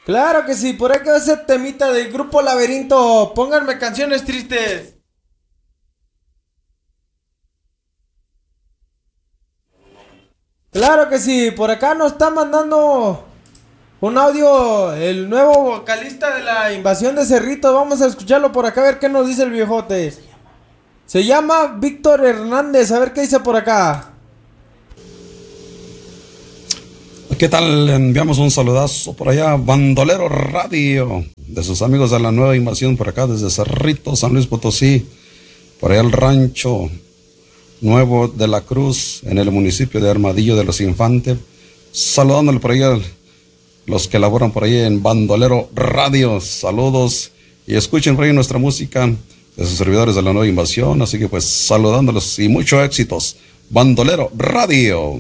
Claro que sí, por ahí quedó ese temita del Grupo Laberinto. Pónganme canciones tristes. Claro que sí, por acá nos está mandando un audio el nuevo vocalista de la Invasión de Cerritos. Vamos a escucharlo por acá a ver qué nos dice el viejote. Se llama Víctor Hernández, a ver qué dice por acá. ¿Qué tal? Le enviamos un saludazo por allá, Bandolero Radio, de sus amigos de la Nueva Invasión, por acá desde Cerritos, San Luis Potosí, por allá el rancho Nuevo de la Cruz, en el municipio de Armadillo de los Infantes, saludándole por allá los que laboran por ahí en Bandolero Radio. Saludos y escuchen por ahí nuestra música de sus servidores de la Nueva Invasión, así que pues saludándolos y muchos éxitos. Bandolero Radio.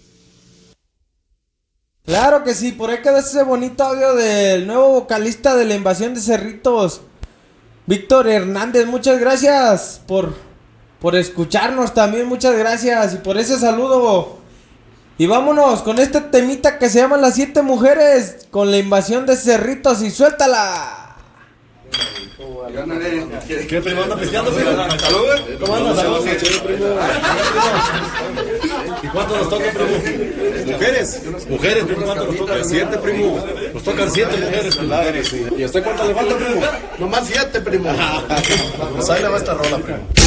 Claro que sí, por ahí quedó ese bonito audio del nuevo vocalista de la Invasión de Cerritos, Víctor Hernández. Muchas gracias por escucharnos también, muchas gracias y por ese saludo. Y vámonos con este temita que se llama Las 7 Mujeres con la Invasión de Cerritos y suéltala. ¿Qué primo anda pisteando? ¿Salud? ¿Cómo andas? Salud, primo. ¿Y cuánto nos toca, primo? ¿Mujeres? Mujeres, primo, ¿cuánto nos toca? 7, primo. Nos tocan 7 mujeres, claro. ¿Y a usted cuánto le falta, primo? Nomás 7, primo. Pues ahí le va esta rola, primo.